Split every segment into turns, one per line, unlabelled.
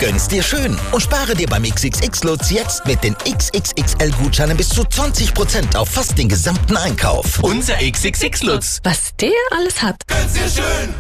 Gönn's dir schön und spare dir beim XXX-Lutz jetzt mit den XXXL-Gutscheinen bis zu 20% auf fast den gesamten Einkauf.
Unser XXX-Lutz.
Was der alles hat.
Gönn's dir schön.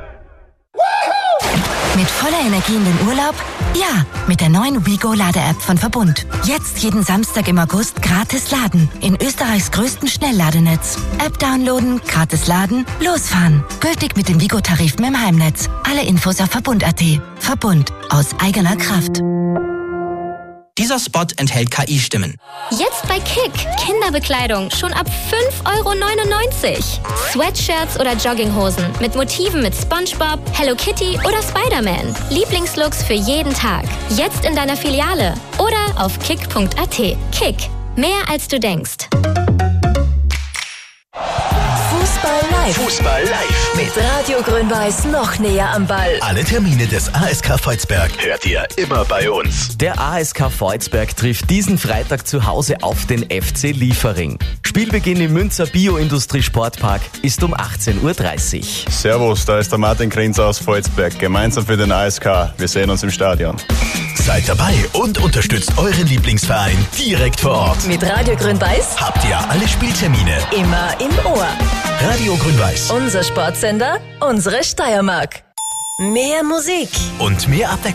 Mit voller Energie in den Urlaub? Ja, mit der neuen WeGo-Lade-App von Verbund. Jetzt jeden Samstag im August gratis laden. In Österreichs größten Schnellladenetz. App downloaden, gratis laden, losfahren. Gültig mit den WeGo-Tarifen im Heimnetz. Alle Infos auf Verbund.at. Verbund. Aus eigener Kraft.
Dieser Spot enthält KI-Stimmen.
Jetzt bei Kick. Kinderbekleidung schon ab 5,99 €. Sweatshirts oder Jogginghosen mit Motiven mit SpongeBob, Hello Kitty oder Spider-Man. Lieblingslooks für jeden Tag. Jetzt in deiner Filiale oder auf kick.at. Kick. Mehr als du denkst.
Fußball live mit Radio Grün-Weiß noch näher am Ball.
Alle Termine des ASK Volzberg hört ihr immer bei uns.
Der ASK Volzberg trifft diesen Freitag zu Hause auf den FC Liefering. Spielbeginn im Münzer Bioindustrie-Sportpark ist um 18:30 Uhr.
Servus, da ist der Martin Grinz aus Volzberg, gemeinsam für den ASK. Wir sehen uns im Stadion.
Seid dabei und unterstützt euren Lieblingsverein direkt vor Ort.
Mit Radio Grün-Weiß
Habt ihr alle Spieltermine
immer im Ohr.
Radio Grün-Weiß
Unser Sportsender, unsere Steiermark. Mehr Musik.
und mehr Abwechslung.